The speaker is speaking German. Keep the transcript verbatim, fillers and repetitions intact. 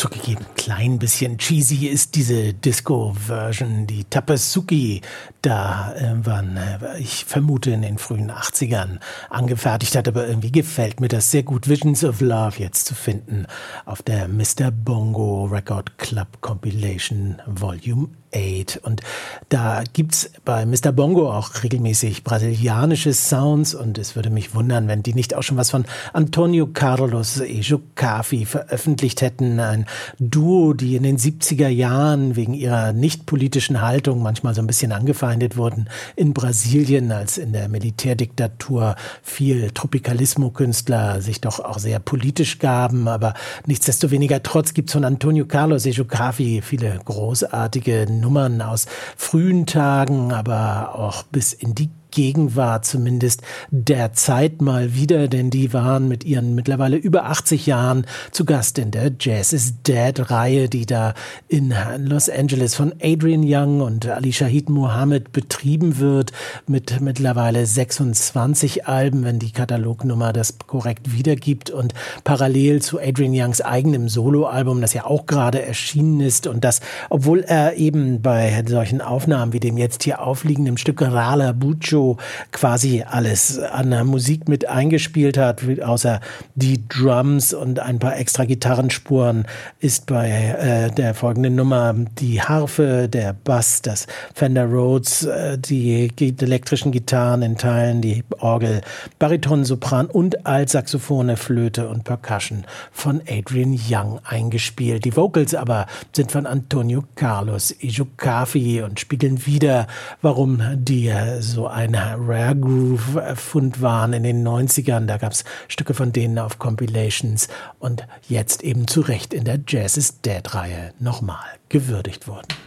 Zugegeben, klein bisschen cheesy ist diese Disco-Version, die Tapasuki da irgendwann, ich vermute in den frühen achtzigern, angefertigt hat, aber irgendwie gefällt mir das sehr gut, Visions of Love jetzt zu finden auf der Mister Bongo Record Club Compilation Volume acht. Und da gibt's bei Mister Bongo auch regelmäßig brasilianische Sounds und es würde mich wundern, wenn die nicht auch schon was von Antonio Carlos Ejo Cafi veröffentlicht hätten. Ein Duo, die in den siebziger Jahren wegen ihrer nicht politischen Haltung manchmal so ein bisschen angefeindet wurden in Brasilien, als in der Militärdiktatur viel Tropicalismo-Künstler sich doch auch sehr politisch gaben. Aber nichtsdestoweniger trotz gibt's von Antonio Carlos Ejo Cafi viele großartige Nummern aus frühen Tagen, aber auch bis in die Gegenwart zumindest der Zeit mal wieder, denn die waren mit ihren mittlerweile über achtzig Jahren zu Gast in der Jazz is Dead-Reihe, die da in Los Angeles von Adrian Young und Ali Shaheed Muhammad betrieben wird, mit mittlerweile sechsundzwanzig Alben, wenn die Katalognummer das korrekt wiedergibt, und parallel zu Adrian Youngs eigenem Soloalbum, das ja auch gerade erschienen ist, und das, obwohl er eben bei solchen Aufnahmen wie dem jetzt hier aufliegenden Stück Rala Bucho quasi alles an der Musik mit eingespielt hat, außer die Drums und ein paar extra Gitarrenspuren, ist bei äh, der folgenden Nummer die Harfe, der Bass, das Fender Rhodes, äh, die elektrischen Gitarren in Teilen, die Orgel, Bariton, Sopran und Altsaxophone, Flöte und Percussion von Adrian Young eingespielt. Die Vocals aber sind von Antonio Carlos Ejo Cafi und spiegeln wieder, warum die äh, so ein Rare Groove-Fund waren in den neunzigern. Da gab es Stücke von denen auf Compilations und jetzt eben zu Recht in der Jazz is Dead-Reihe nochmal gewürdigt wurden.